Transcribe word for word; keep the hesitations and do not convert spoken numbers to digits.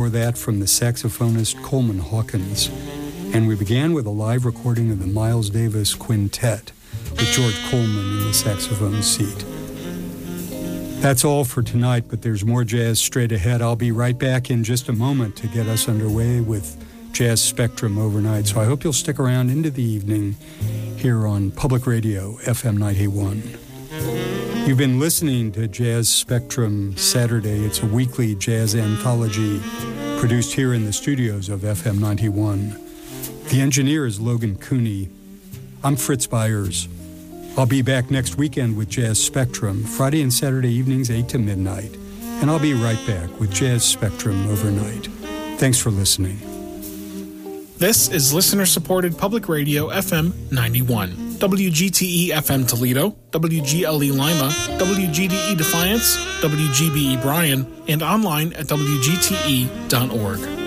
before that from the saxophonist Coleman Hawkins. And we began with a live recording of the Miles Davis Quintet with George Coleman in the saxophone seat. That's all for tonight, but there's more jazz straight ahead. I'll be right back in just a moment to get us underway with Jazz Spectrum overnight, so I hope you'll stick around into the evening here on Public Radio, F M ninety-one. You've been listening to Jazz Spectrum Saturday. It's a weekly jazz anthology produced here in the studios of F M ninety-one. The engineer is Logan Cooney. I'm Fritz Byers. I'll be back next weekend with Jazz Spectrum, Friday and Saturday evenings, eight to midnight. And I'll be right back with Jazz Spectrum overnight. Thanks for listening. This is listener-supported Public Radio F M ninety-one. W G T E F M Toledo, W G L E Lima, W G D E Defiance, W G B E Bryan, and online at W G T E dot org.